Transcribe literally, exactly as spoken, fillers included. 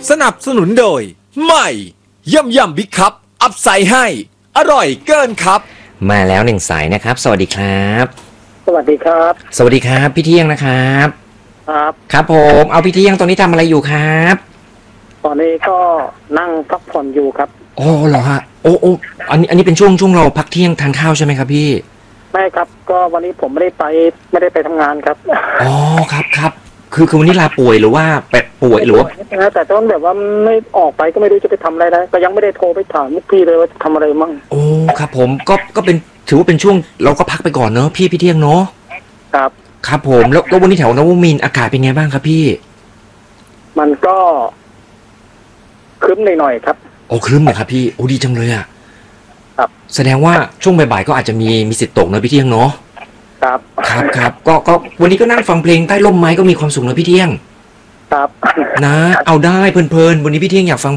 สนับสนุนโดยใหม่ย่ำย่ำบิ๊กคัพอัพไซด์ให้อร่อยเกินครับมาแล้วหนึ่งสายนะครับสวัสดีครับสวัสดีครับสวัสดีครับพี่เที่ยงนะครับครับครับผมเอาพี่เที่ยงตอนนี้ทำอะไรอยู่ครับตอนนี้ก็นั่งพักผ่อนอยู่ครับโอ้เหรอฮะโอ้โอ้อันนี้อันนี้เป็นช่วงช่วงเราพักเที่ยงทานข้าวใช่ไหมครับพี่ไม่ครับก็วันนี้ผมไม่ได้ไปไม่ได้ไปทำงานครับอ๋อครับครับคือคือวันนี้ลาป่วยหรือว่าแปะป่วยหรือว่าแต่ต้นแบบว่าไม่ออกไปก็ไม่รู้จะไปทำอะไรได้ก็ยังไม่ได้โทรไปถามลูกพี่เลยว่าจะทำอะไรมั่งโอ้ครับผมก็ก็เป็นถือว่าเป็นช่วงเราก็พักไปก่อนเนอะพี่พี่เที่ยงเนาะครับครับผมแล้วแล้ววันนี้แถวนวมินทร์อากาศเป็นไงบ้างครับพี่มันก็ครึ้มหน่อยๆครับโอ้ครึ้มเหรอครับพี่โอ้ดีจังเลยอ่ะครับแสดงว่าช่วงบ่ายๆก็อาจจะมีมีสิทธิ์ตกนะพี่เที่ยงเนาะครับครับครับก็ก็วันนี้ก็นั่งฟังเพลงใต้ร่มไม้ก็มีความสุขนะพี่เที่ยงครับนะเอาได้เพลินๆวันนี้พี่เที่ยงอยากฟัง